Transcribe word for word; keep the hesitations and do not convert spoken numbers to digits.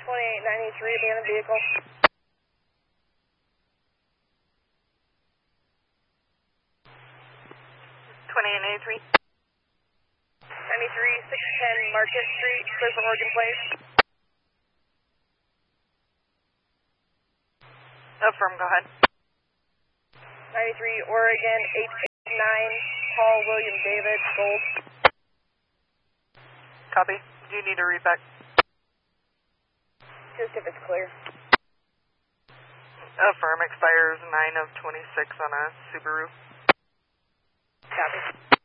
twenty-eight ninety-three, abandoned vehicle. twenty-eight ninety-three. ninety-three, six ten Market Street, clear for Oregon Place. Affirm, go ahead. ninety-three Oregon, eight eight nine, Paul William David, Gold. Copy. Do you need a read back? Just if it's clear. Affirm, expires nine of twenty-six on a Subaru. Copy.